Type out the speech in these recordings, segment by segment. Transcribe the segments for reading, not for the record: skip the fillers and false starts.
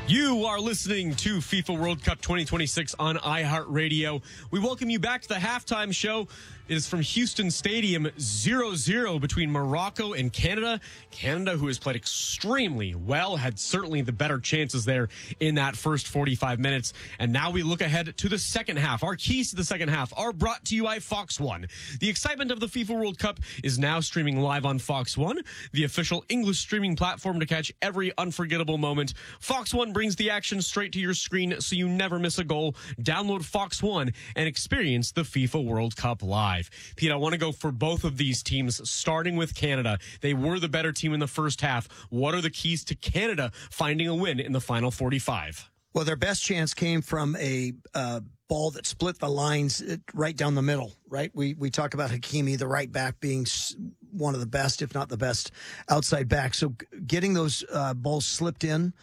You are listening to FIFA World Cup 2026 on iHeartRadio. We welcome you back to the halftime show. It is from Houston Stadium, 0-0 between Morocco and Canada. Canada, who has played extremely well, had certainly the better chances there in that first 45 minutes. And now we look ahead to the second half. Our keys to the second half are brought to you by Fox One. The excitement of the FIFA World Cup is now streaming live on Fox One, the official English streaming platform to catch every unforgettable moment. Fox One brings the action straight to your screen so you never miss a goal. Download Fox One and experience the FIFA World Cup live. Pete, I want to go for both of these teams, starting with Canada. They were the better team in the first half. What are the keys to Canada finding a win in the final 45? Well, their best chance came from a ball that split the lines right down the middle, right? We talk about Hakimi, the right back, being one of the best, if not the best, outside back. So getting those balls slipped in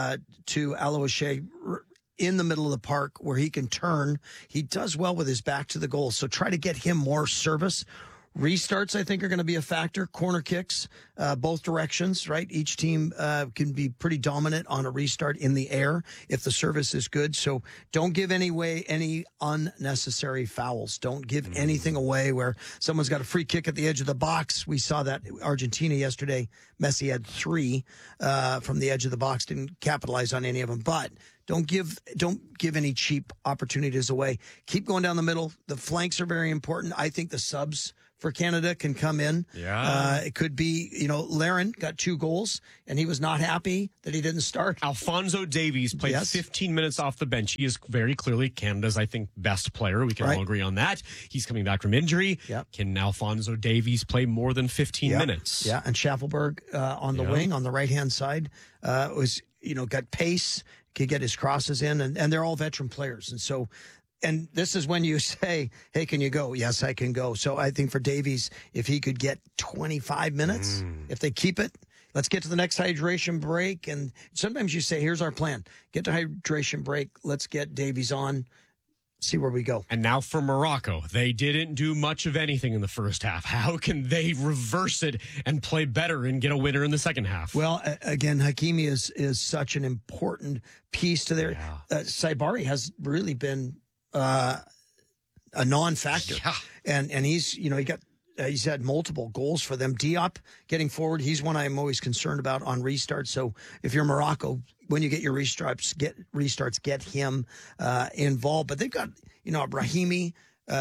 to Aloishe in the middle of the park where he can turn. He does well with his back to the goal. So try to get him more service. Restarts, I think, are going to be a factor. Corner kicks, both directions, right? Each team can be pretty dominant on a restart in the air if the service is good. So don't give any unnecessary fouls. Don't give anything away where someone's got a free kick at the edge of the box. We saw that Argentina yesterday. Messi had 3 from the edge of the box, didn't capitalize on any of them. But don't give any cheap opportunities away. Keep going down the middle. The flanks are very important. I think the subs for Canada can come in. Yeah. It could be, Larin got 2 goals, and he was not happy that he didn't start. Alphonso Davies played 15 minutes off the bench. He is very clearly Canada's, I think, best player. We can all agree on that. He's coming back from injury. Yep. Can Alphonso Davies play more than 15 minutes? Yeah, and Schaffelberg on the wing, on the right-hand side, was, got pace, could get his crosses in, and they're all veteran players. And so... And this is when you say, hey, can you go? Yes, I can go. So I think for Davies, if he could get 25 minutes, if they keep it, let's get to the next hydration break. And sometimes you say, here's our plan. Get to hydration break. Let's get Davies on. See where we go. And now for Morocco. They didn't do much of anything in the first half. How can they reverse it and play better and get a winner in the second half? Well, again, Hakimi is such an important piece to their... Saibari has really been... a non-factor, and he's he's had multiple goals for them. Diop getting forward, he's one I'm always concerned about on restarts. So if you're Morocco, when you get your restarts, get him involved. But they've got Brahimi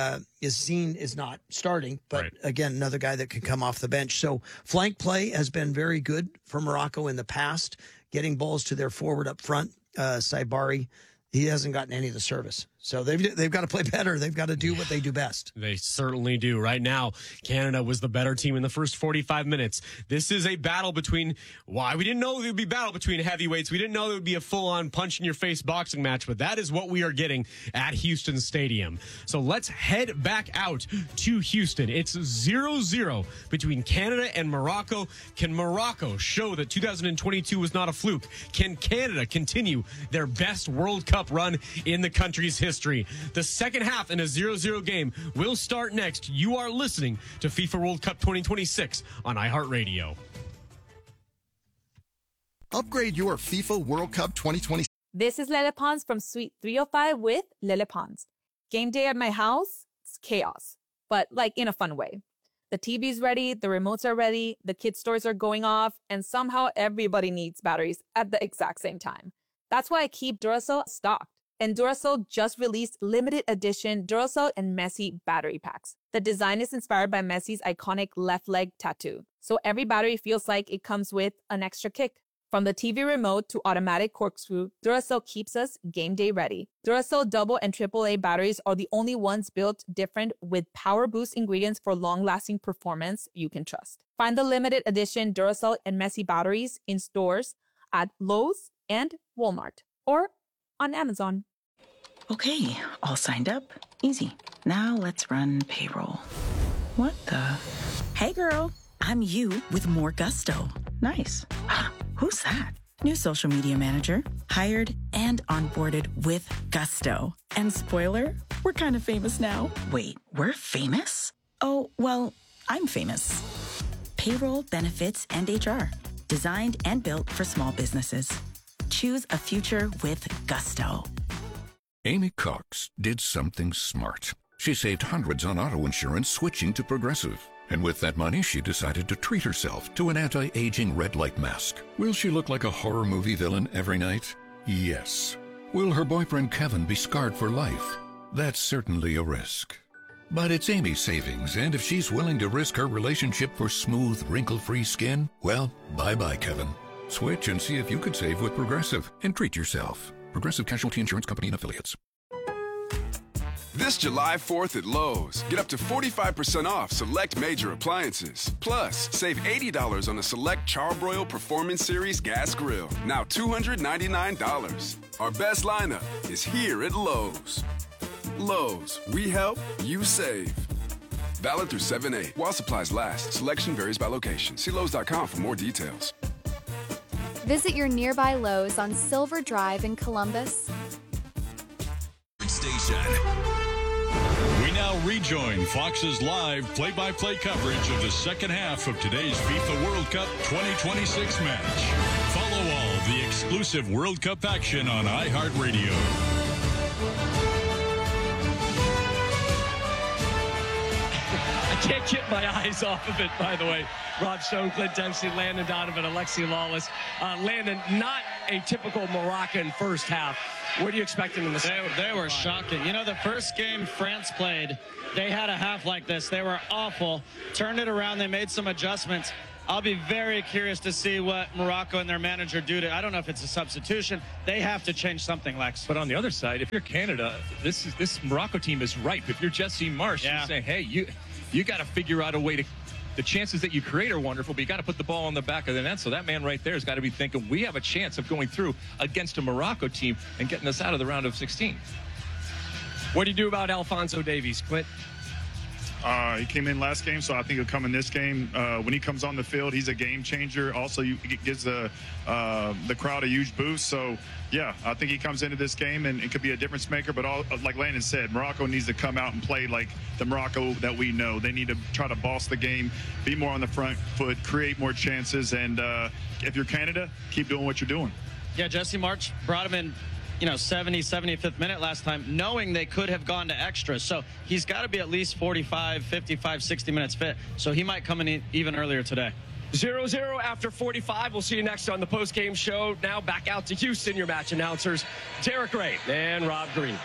is not starting, but again another guy that can come off the bench. So flank play has been very good for Morocco in the past, getting balls to their forward up front. Saibari, he hasn't gotten any of the service. So they've got to play better. They've got to do what they do best. They certainly do. Right now, Canada was the better team in the first 45 minutes. This is a battle between... we didn't know there would be a battle between heavyweights. We didn't know there would be a full-on punch-in-your-face boxing match, but that is what we are getting at Houston Stadium. So let's head back out to Houston. It's 0-0 between Canada and Morocco. Can Morocco show that 2022 was not a fluke? Can Canada continue their best World Cup run in the country's history? The second half in a 0-0 game will start next. You are listening to FIFA World Cup 2026 on iHeartRadio. Upgrade your FIFA World Cup 2026. This is Lele Pons from Suite 305 with Lele Pons. Game day at my house, it's chaos, but in a fun way. The TV's ready, the remotes are ready, the kids' toys are going off, and somehow everybody needs batteries at the exact same time. That's why I keep Duracell stocked. And Duracell just released limited edition Duracell and Messi battery packs. The design is inspired by Messi's iconic left leg tattoo. So every battery feels like it comes with an extra kick. From the TV remote to automatic corkscrew, Duracell keeps us game day ready. Duracell double and AAA batteries are the only ones built different with power boost ingredients for long-lasting performance you can trust. Find the limited edition Duracell and Messi batteries in stores at Lowe's and Walmart or on Amazon. Okay, all signed up. Easy. Now let's run payroll. What the? Hey girl, I'm you with more gusto. Nice. Who's that? New social media manager. Hired and onboarded with gusto. And spoiler, we're kind of famous now. Wait, we're famous? Oh, well, I'm famous. Payroll, benefits, and HR. Designed and built for small businesses. choose a future with Gusto. Amy Cox did something smart. She saved hundreds on auto insurance switching to Progressive. And with that money, she decided to treat herself to an anti-aging red light mask. Will she look like a horror movie villain every night? Yes. Will her boyfriend Kevin be scarred for life? That's certainly a risk. But it's Amy's savings, and if she's willing to risk her relationship for smooth, wrinkle-free skin, well, bye-bye, Kevin. Switch and see if you could save with Progressive and treat yourself. Progressive Casualty Insurance Company and Affiliates. This July 4th at Lowe's, get up to 45% off select major appliances. Plus, save $80 on a select Charbroil Performance Series gas grill, now $299. Our best lineup is here at Lowe's. Lowe's, we help, you save. Valid through 7/8. While supplies last, selection varies by location. See Lowes.com for more details. Visit your nearby Lowe's on Silver Drive in Columbus. Station. We now rejoin Fox's live play-by-play coverage of the second half of today's FIFA World Cup 2026 match. Follow all the exclusive World Cup action on iHeartRadio. Can't get my eyes off of it, by the way. Rob Stone, Clint Dempsey, Landon Donovan, Alexi Lawless. Landon, not a typical Moroccan first half. What are you expecting in this? They were shocking. You know, the first game France played, they had a half like this. They were awful. Turned it around. They made some adjustments. I'll be very curious to see what Morocco and their manager do to. I don't know if it's a substitution. They have to change something, Lex. But on the other side, if you're Canada, this Morocco team is ripe. If you're Jesse Marsch, you say, hey, you got to figure out a way to. The chances that you create are wonderful, but you got to put the ball on the back of the net. So that man right there has got to be thinking, we have a chance of going through against a Morocco team and getting us out of the round of 16. What do you do about Alphonso Davies, Clint? He came in last game, so I think he'll come in this game. When he comes on the field, he's a game changer. Also, he gives the crowd a huge boost. So, yeah, I think he comes into this game and it could be a difference maker. But like Landon said, Morocco needs to come out and play like the Morocco that we know. They need to try to boss the game, be more on the front foot, create more chances. And if you're Canada, keep doing what you're doing. Yeah, Jesse Marsch brought him in, 75th minute last time, knowing they could have gone to extras. So he's got to be at least 45, 55, 60 minutes fit. So he might come in even earlier today. 0-0 after 45. We'll see you next on the post-game show. Now back out to Houston, your match announcers, Derek Ray and Rob Green.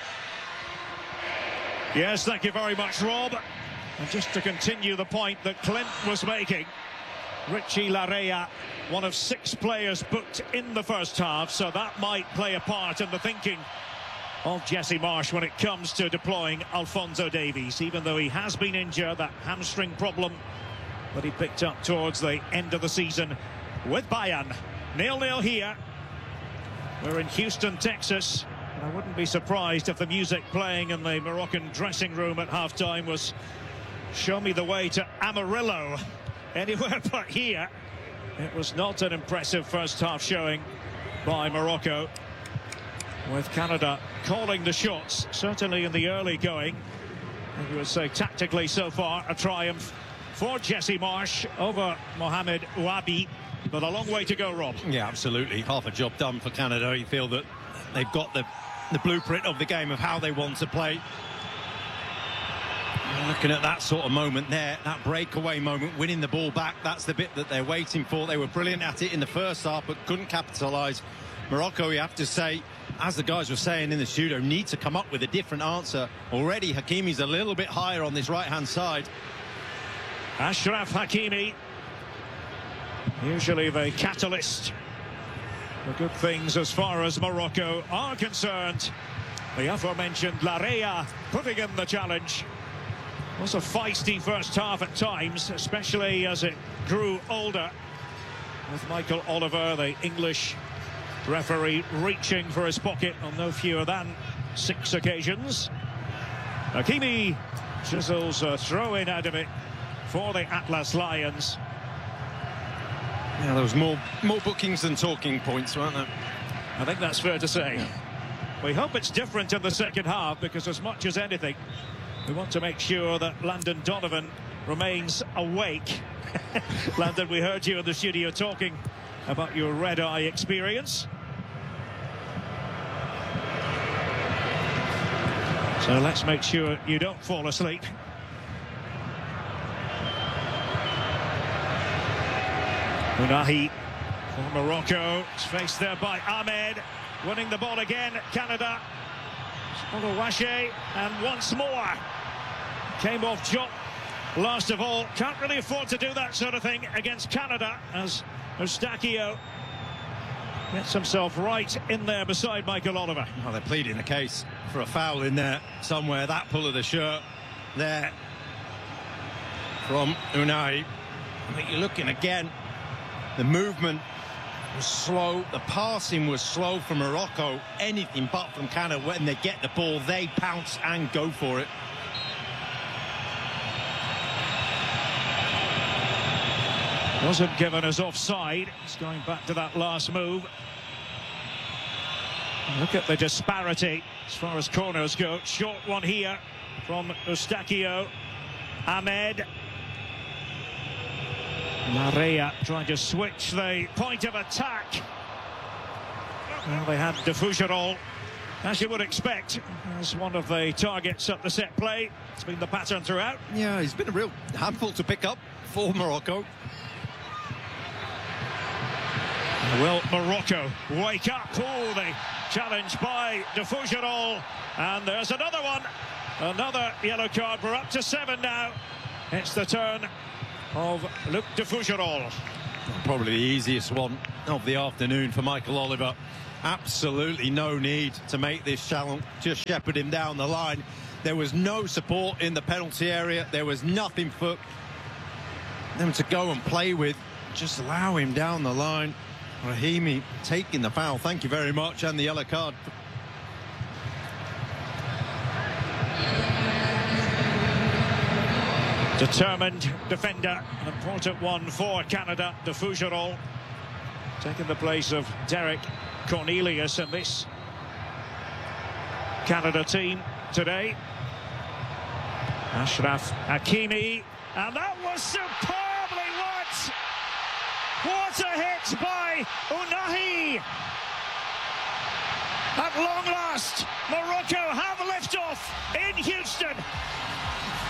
Yes, thank you very much, Rob. And just to continue the point that Clint was making, Richie Laryea, one of 6 players booked in the first half, so that might play a part in the thinking of Jesse Marsch when it comes to deploying Alphonso Davies, even though he has been injured, that hamstring problem that he picked up towards the end of the season with Bayern. 0-0 here. We're in Houston, Texas. And I wouldn't be surprised if the music playing in the Moroccan dressing room at halftime was "Show Me the Way to Amarillo." Anywhere but here. It was not an impressive first half showing by Morocco, with Canada calling the shots, certainly in the early going. And you would say tactically so far a triumph for Jesse Marsch over Mohamed Ouabi, but a long way to go, Rob. Yeah, absolutely. Half a job done for Canada. You feel that they've got the blueprint of the game of how they want to play. Looking at that sort of moment there, that breakaway moment, winning the ball back, that's the bit that they're waiting for. They were brilliant at it in the first half, but couldn't capitalise. Morocco, you have to say, as the guys were saying in the studio, need to come up with a different answer. Already, Hakimi's a little bit higher on this right-hand side. Achraf Hakimi, usually the catalyst for good things as far as Morocco are concerned. The aforementioned Laryea putting in the challenge. It was a feisty first half at times, especially as it grew older, with Michael Oliver, the English referee, reaching for his pocket on no fewer than 6 occasions. Hakimi chisels a throw-in out of it for the Atlas Lions. Yeah, there was more bookings than talking points, weren't there? I think that's fair to say. We hope it's different in the second half, because as much as anything, we want to make sure that Landon Donovan remains awake. Landon, we heard you in the studio talking about your red-eye experience. So let's make sure you don't fall asleep. Unahi for Morocco. It's faced there by Ahmed. Winning the ball again, Canada. Oluwaseyi, and once more. Came off Jot last of all. Can't really afford to do that sort of thing against Canada, as Eustáquio gets himself right in there beside Michael Oliver. Well, they're pleading the case for a foul in there somewhere. That pull of the shirt there from Unai. I think you're looking again. The movement was slow. The passing was slow from Morocco. Anything but from Canada. When they get the ball, they pounce and go for it. Wasn't given as offside. It's going back to that last move. Look at the disparity as far as corners go. Short one here from Eustáquio. Ahmed. Larrea trying to switch the point of attack. Well, they had de Fougerolles, as you would expect, as one of the targets at the set play. It's been the pattern throughout. Yeah, he's been a real handful to pick up for Morocco. Will Morocco wake up? Oh, the challenge by de Fougerolles. And there's another one. Another yellow card. We're up to 7 now. It's the turn of Luc de Fougerolles. Probably the easiest one of the afternoon for Michael Oliver. Absolutely no need to make this challenge. Just shepherd him down the line. There was no support in the penalty area. There was nothing for them to go and play with. Just allow him down the line. Rahimi taking the foul. Thank you very much. And the yellow card. Determined defender, an important one for Canada. De Fougerolles taking the place of Derek Cornelius in this Canada team today. Achraf Hakimi, and that was superbly worked. What a hit by Unahi. At long last, Morocco have liftoff in Houston.